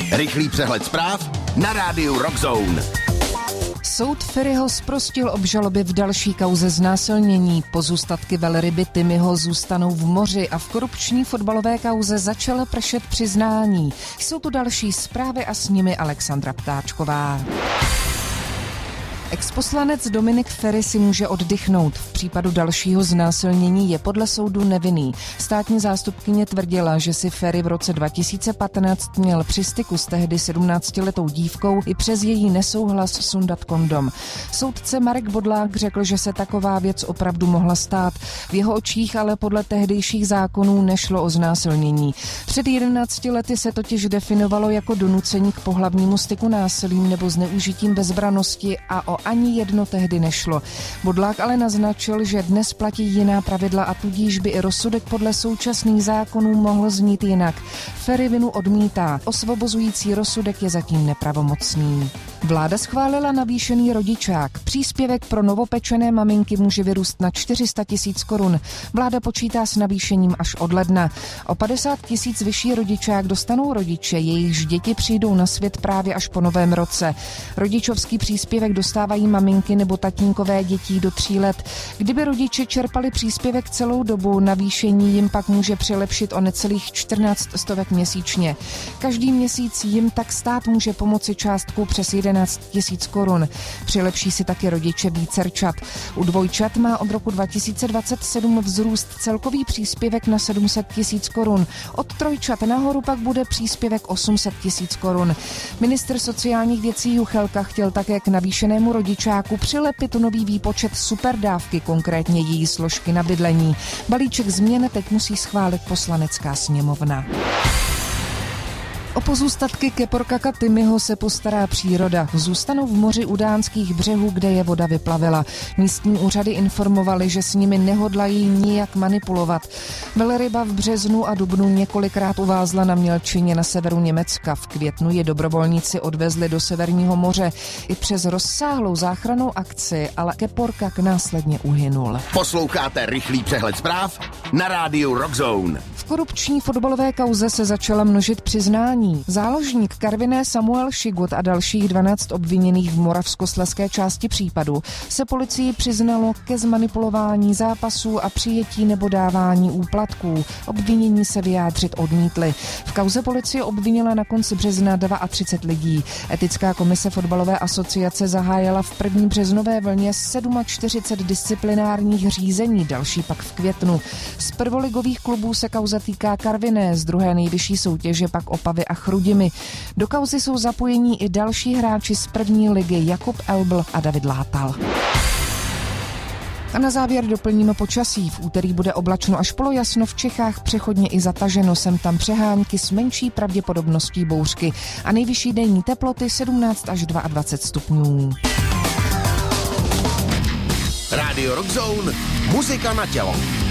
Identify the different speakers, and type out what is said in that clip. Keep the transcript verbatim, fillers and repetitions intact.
Speaker 1: Rychlý přehled zpráv na rádiu Rock Zone.
Speaker 2: Soud Ferryho zprostil obžaloby v další kauze znásilnění. Pozůstatky velryby Timmyho zůstanou v moři a v korupční fotbalové kauze začalo pršet přiznání. Jsou tu další zprávy a s nimi Alexandra Ptáčková. Exposlanec Dominik Ferry si může oddychnout. V případu dalšího znásilnění je podle soudu nevinný. Státní zástupkyně tvrdila, že si Ferry v roce dva tisíce patnáct měl při styku s tehdy sedmnáctiletou dívkou i přes její nesouhlas sundat kondom. Soudce Marek Bodlák řekl, že se taková věc opravdu mohla stát. V jeho očích ale podle tehdejších zákonů nešlo o znásilnění. Před jedenácti lety se totiž definovalo jako donucení k pohlavnímu styku násilím nebo zneužitím bezbrannosti a o ani jedno tehdy nešlo. Bodlák ale naznačil, že dnes platí jiná pravidla a tudíž by i rozsudek podle současných zákonů mohl znít jinak. Ferry vinu odmítá. Osvobozující rozsudek je zatím nepravomocný. Vláda schválila navýšený rodičák. Příspěvek pro novopečené maminky může vyrůst na čtyři sta tisíc korun. Vláda počítá s navýšením až od ledna. O padesát tisíc vyšší rodičák dostanou rodiče, jejichž děti přijdou na svět právě až po novém roce. Rodičovský příspěvek dostávají maminky nebo tatínkové dětí do tří let. Kdyby rodiče čerpali příspěvek celou dobu, navýšení jim pak může přilepšit o necelých čtrnáct stovek měsíčně. Každý měsíc jim tak stát může pomoci částkou přes jedenáct tisíc korun. Přilepší si taky rodiče vícerčat. U dvojčat má od roku dva tisíce dvacet sedm vzrůst celkový příspěvek na sedm set tisíc korun. Od trojčat nahoru pak bude příspěvek osm set tisíc korun. Ministr sociálních věcí Juchelka chtěl také k navýšenému rodičáku přilepit nový výpočet superdávky, konkrétně její složky na bydlení. Balíček změn teď musí schválit Poslanecká sněmovna. O pozůstatky keporkaka Timmyho se postará příroda. Zůstanou v moři u dánských břehů, kde je voda vyplavila. Místní úřady informovaly, že s nimi nehodlají nijak manipulovat. Velryba v březnu a dubnu několikrát uvázla na mělčině na severu Německa. V květnu je dobrovolníci odvezli do Severního moře. I přes rozsáhlou záchrannou akci ale keporkak následně uhynul.
Speaker 1: Posloucháte rychlý přehled zpráv na rádiu Rock Zone.
Speaker 2: V korupční fotbalové kauze se začala množit přiznání. Záložník Karviné Samuel Šigut a dalších dvanáct obviněných v moravskoslezské části případu se policii přiznalo ke zmanipulování zápasů a přijetí nebo dávání úplatků. Obvinění se vyjádřit odmítli. V kauze policie obvinila na konci března třicet dva lidí. Etická komise fotbalové asociace zahájila v první březnové vlně čtyřicet sedm disciplinárních řízení, další pak v květnu. Z prvoligových klubů se kauza týká Karviné, z druhé nejvyšší soutěže pak Opavy a Chrudimi. Do kauzy jsou zapojení i další hráči z první ligy Jakub Elbl a David Látal. A na závěr doplníme počasí. V úterý bude oblačno až polojasno, v Čechách přechodně i zataženo, sem tam přehánky s menší pravděpodobností bouřky a nejvyšší denní teploty sedmnáct až dvacet dva stupňů.
Speaker 1: Radio Rock Zone, muzika na tělo.